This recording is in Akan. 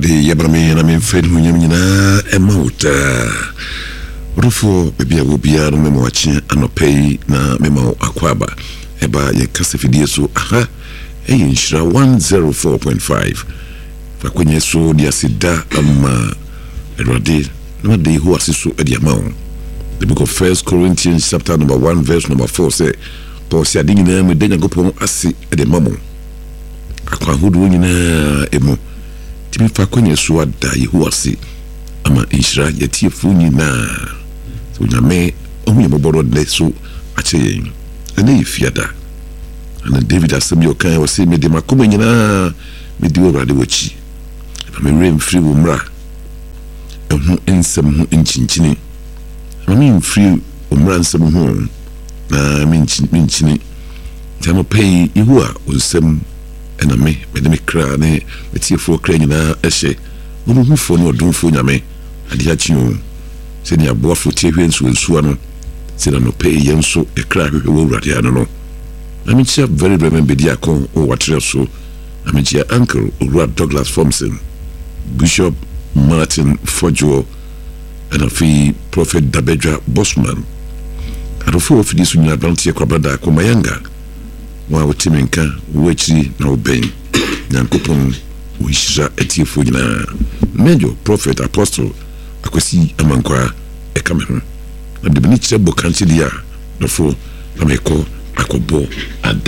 Erade yabrame na me fed hu nyam nyina emauta rufo bebia wo bia no memo achi anopei na memo akwaba eba ye kasefidie so aha eyi nshira 104.5 fakwenye so dia sida ama erade na de ho asiso edi amawo. The book of 1 Corinthians chapter number 1 verse number 4 say Paul say adi nyina me de Nyankopon ase edi mamo akwa hodo nyina emu tibi fakwenye so ada yehoase ama nshira yetiefu nyina so nyame ohu yemoboro de so ache ene ifiada ana David asemi okan o se me de makoma nyina me di orade wachi me rem free wo mra ehu ensem hu enchinchini ma me free wo mra ensem hu na me enchinchini tamo pay ihua onsem ena me me kra ne metiefo kra nyina ehye wo hu fo ne odunfo nyame ade achiu se ni aboafo tiehwe nsu ano se na no pay yenso e kra hwe wo urade ano no na me chia very remember dia kon o watre so na me chia uncle Owura Douglas Thompson, Bishop Martin Fojo, and a fee Prophet Dabedra Bosman. And of 4 of this when you advance your brother Komayanga, while Timinka, Wechi, now Ben, Yankopon, Wisha, Etiofuna, Major, Prophet, Apostle, Akwesi, Amankwa, Ekamen, and the Benicia Bokanchidia, the 4, Ameko, Akobo, and